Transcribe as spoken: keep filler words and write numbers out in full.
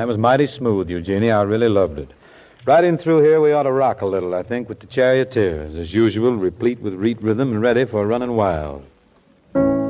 That was mighty smooth, Eugenie. I really loved it. Riding through here, we ought to rock a little, I think, with the charioteers, as usual, replete with reed rhythm and ready for running wild.